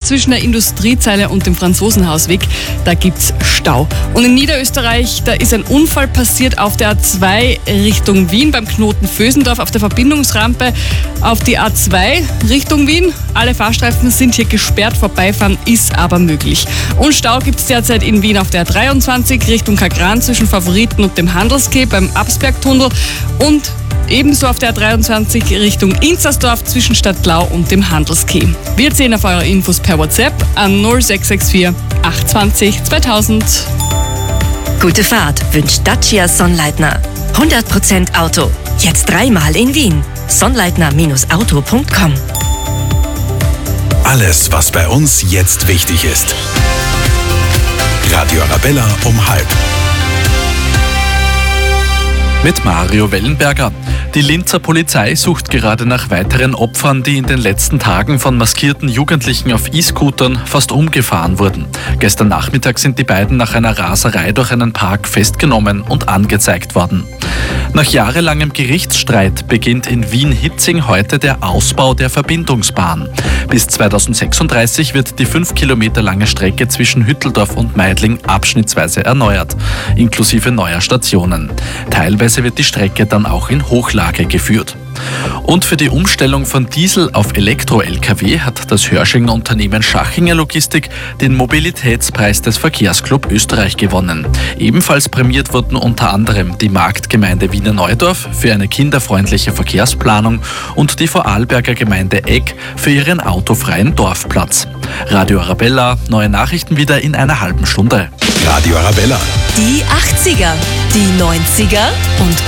zwischen der Industriezeile und dem Franzosenhausweg, da gibt's Stau. Und in Niederösterreich, da ist ein Unfall passiert auf der A2 Richtung Wien beim Knoten Vösendorf auf der Verbindungsrampe auf die A2 Richtung Wien. Alle Fahrstreifen sind hier gesperrt, vorbeifahren ist aber möglich. Und Stau gibt's derzeit in Wien auf der A23 Richtung Kagran zwischen Favoriten und dem Handelskeh beim Absbergtunnel und ebenso auf der A23 Richtung Inzersdorf zwischen Stadtlau und dem Handelskeh. Wir zählen auf eure Infos per WhatsApp an 0664 820 2000. Gute Fahrt wünscht Dacia Sonnleitner. 100% Auto. Jetzt 3-mal in Wien. Sonnleitner-auto.com. Alles, was bei uns jetzt wichtig ist. Radio Arabella um 12:30. Mit Mario Wellenberger. Die Linzer Polizei sucht gerade nach weiteren Opfern, die in den letzten Tagen von maskierten Jugendlichen auf E-Scootern fast umgefahren wurden. Gestern Nachmittag sind die beiden nach einer Raserei durch einen Park festgenommen und angezeigt worden. Nach jahrelangem Gerichtsstreit beginnt in Wien-Hitzing heute der Ausbau der Verbindungsbahn. Bis 2036 wird die 5 Kilometer lange Strecke zwischen Hütteldorf und Meidling abschnittsweise erneuert, inklusive neuer Stationen. Teilweise wird die Strecke dann auch in Hochlage geführt. Und für die Umstellung von Diesel auf Elektro-Lkw hat das Hörschinger Unternehmen Schachinger Logistik den Mobilitätspreis des Verkehrsclub Österreich gewonnen. Ebenfalls prämiert wurden unter anderem die Marktgemeinde Wiener Neudorf für eine kinderfreundliche Verkehrsplanung und die Vorarlberger Gemeinde Egg für ihren autofreien Dorfplatz. Radio Arabella, neue Nachrichten wieder in einer halben Stunde. Radio Arabella. Die 80er, die 90er und